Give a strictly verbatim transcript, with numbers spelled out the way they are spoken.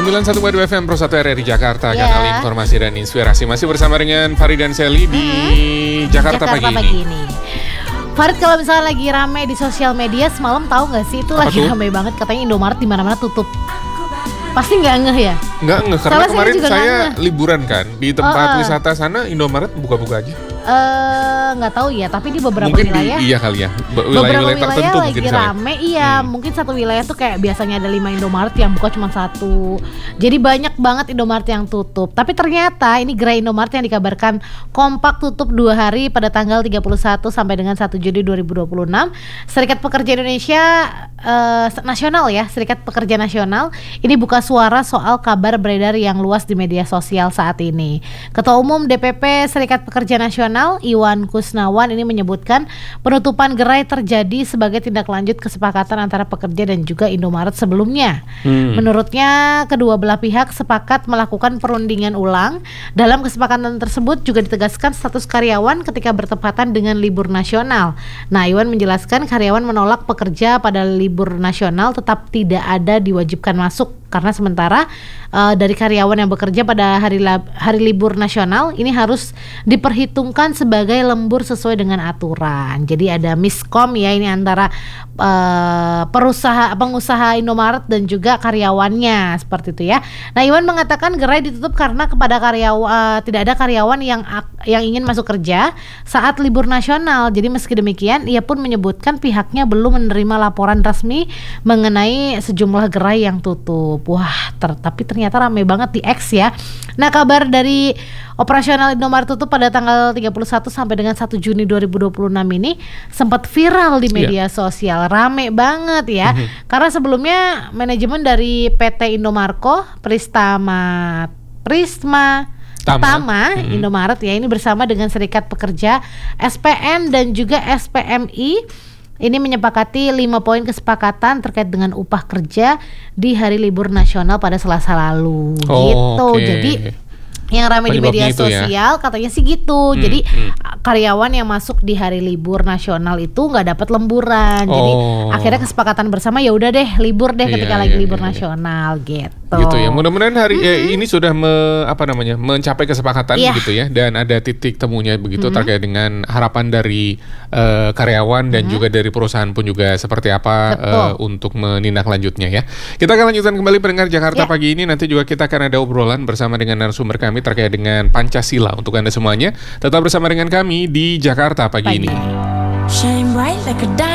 sembilan satu dua F M Pro satu R R I Jakarta, yeah. Kanal Informasi dan Inspirasi. Masih bersama dengan Farid dan Sally di hmm. Jakarta, Jakarta pagi, pagi ini. ini. Farid, kalau misalnya lagi rame di sosial media semalam, tahu nggak sih itu Apa lagi tuh? rame banget, katanya Indomaret di mana-mana tutup. Pasti nggak ngeh ya? Nggak ngeh, karena Soalnya kemarin saya, saya liburan kan di tempat uh, uh. wisata sana, Indomaret buka-buka aja. Eh, nggak tahu ya, tapi di beberapa mungkin wilayah di, iya kali ya, beberapa wilayah-wilayah wilayah tertentu lagi mungkin rame, iya. Hmm. Mungkin satu wilayah tuh kayak biasanya ada lima Indomaret yang buka cuma satu. Jadi banyak banget Indomaret yang tutup. Tapi ternyata ini gerai Indomaret yang dikabarkan kompak tutup dua hari pada tanggal tiga puluh satu sampai dengan satu Juni dua ribu dua puluh enam. Serikat Pekerja Indonesia eh, Nasional ya, Serikat Pekerja Nasional ini buka suara soal kabar beredar yang luas di media sosial saat ini. Ketua Umum D P P Serikat Pekerja Nasional Iwan Kusnawan ini menyebutkan penutupan gerai terjadi sebagai tindak lanjut kesepakatan antara pekerja dan juga Indomaret sebelumnya. Hmm. Menurutnya kedua belah pihak sepakat melakukan perundingan ulang. Dalam kesepakatan tersebut juga ditegaskan status karyawan ketika bertepatan dengan libur nasional. Nah, Iwan menjelaskan karyawan menolak pekerja pada libur nasional tetap tidak ada diwajibkan masuk, karena sementara uh, dari karyawan yang bekerja pada hari lab, hari libur nasional ini harus diperhitungkan sebagai lembur sesuai dengan aturan. Jadi ada miskom ya ini antara uh, perusahaan pengusaha Indomaret dan juga karyawannya, seperti itu ya. Nah, Iwan mengatakan gerai ditutup karena kepada karyawan uh, tidak ada karyawan yang yang ingin masuk kerja saat libur nasional. Jadi meski demikian, ia pun menyebutkan pihaknya belum menerima laporan resmi mengenai sejumlah gerai yang tutup. Wah, ter- tapi ternyata ramai banget di X ya. Nah, kabar dari operasional Indomaret tutup pada tanggal tiga puluh satu sampai dengan satu Juni dua ribu dua puluh enam ini sempat viral di media yeah. sosial. Rame banget ya. Mm-hmm. Karena sebelumnya manajemen dari P T Indomarko, Pristama Prisma Tama, Tama mm-hmm. Indomaret ya, ini bersama dengan Serikat Pekerja, S P N dan juga S P M I ini menyepakati lima poin kesepakatan terkait dengan upah kerja di hari libur nasional pada Selasa lalu. Oh, gitu. Okay. Jadi yang ramai di media sosial ya? Katanya sih gitu. Hmm, Jadi hmm. karyawan yang masuk di hari libur nasional itu nggak dapat lemburan. Oh. Jadi akhirnya kesepakatan bersama ya udah deh libur deh ketika iya, lagi iya, libur iya. nasional gitu. Gitu ya. Mudah-mudahan hari hmm. eh, ini sudah me, apa namanya mencapai kesepakatan yeah. gitu ya, dan ada titik temunya begitu hmm. terkait dengan harapan dari uh, karyawan dan hmm. juga dari perusahaan pun juga seperti apa uh, untuk menindaklanjutnya ya. Kita akan lanjutkan kembali pendengar Jakarta yeah. pagi ini. Nanti juga kita akan ada obrolan bersama dengan narasumber kami terkait dengan Pancasila untuk Anda semuanya. Tetap bersama dengan kami di Jakarta pagi, pagi. ini. Shine bright like a